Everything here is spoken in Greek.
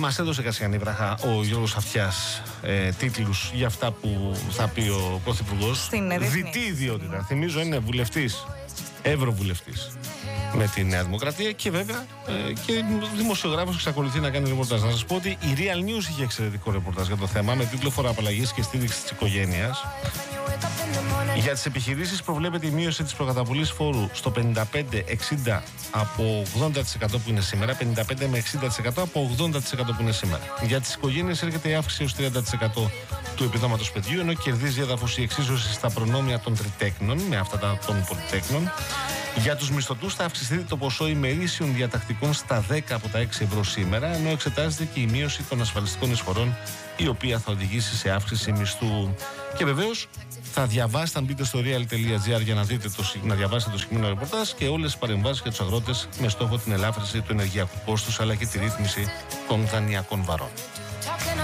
Μας έδωσε Κασιανή Βραχά ο Γιώργος Αυτιάς τίτλους για αυτά που θα πει ο Πρωθυπουργός. Διτή ιδιότητα. Θυμίζω είναι βουλευτής, ευρωβουλευτής με τη Νέα Δημοκρατία και βέβαια και δημοσιογράφος εξακολουθεί να κάνει ρεπορτάζ. Να σας πω ότι η Real News είχε εξαιρετικό ρεπορτάζ για το θέμα με τίτλο «Φοροαπαλλαγής και στήριξη της οικογένειας». Για τις επιχειρήσεις προβλέπεται η μείωση της προκαταβολής φόρου στο 55-60 από 80% που είναι σήμερα, 55 με 60% από 80% που είναι σήμερα. Για τις οικογένειες έρχεται η αύξηση έως 30% του επιδόματος παιδιού, ενώ κερδίζει έδαφος η εξίσωση στα προνόμια των τριτέκνων με αυτά των πολυτέκνων. Για τους μισθωτούς θα αυξηθεί το ποσό ημερήσιων διατακτικών στα 10 από τα 6 ευρώ σήμερα, ενώ εξετάζεται και η μείωση των ασφαλιστικών εισφορών, η οποία θα οδηγήσει σε αύξηση μισθού. Και βεβαίως θα διαβάσετε, αν μπείτε στο real.gr για να διαβάσετε το συγκεκριμένο ρεπορτάζ και όλες τις παρεμβάσεις για τους αγρότες με στόχο την ελάφρυνση του ενεργειακού κόστους αλλά και τη ρύθμιση των δανειακών βαρών.